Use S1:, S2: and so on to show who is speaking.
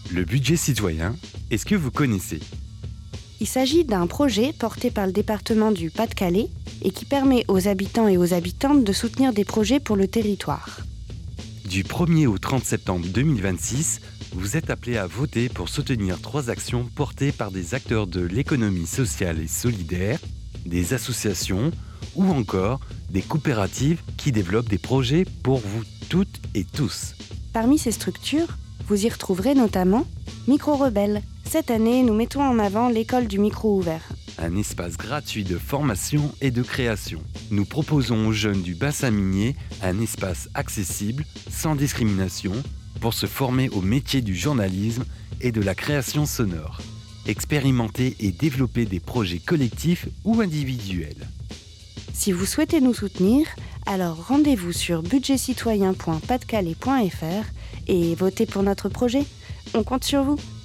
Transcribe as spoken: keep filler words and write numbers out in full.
S1: Le budget citoyen, est-ce que vous connaissez ?
S2: Il s'agit d'un projet porté par le département du Pas-de-Calais et qui permet aux habitants et aux habitantes de soutenir des projets pour le territoire.
S1: Du premier au trente septembre deux mille vingt-six, vous êtes appelés à voter pour soutenir trois actions portées par des acteurs de l'économie sociale et solidaire, des associations ou encore des coopératives qui développent des projets pour vous toutes et tous.
S2: Parmi ces structures, vous y retrouverez notamment Micro Rebelle. Cette année, nous mettons en avant l'école du micro ouvert.
S1: Un espace gratuit de formation et de création. Nous proposons aux jeunes du bassin minier un espace accessible, sans discrimination, pour se former au métier du journalisme et de la création sonore. Expérimenter et développer des projets collectifs ou individuels.
S2: Si vous souhaitez nous soutenir, alors rendez-vous sur budget citoyen point pas de calais point f r et votez pour notre projet. On compte sur vous.